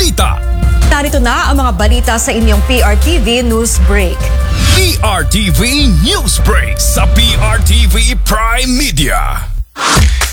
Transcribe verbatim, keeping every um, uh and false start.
balita. Narito na ang mga balita sa inyong P R T V News Break. P R T V News Break sa P R T V Prime Media.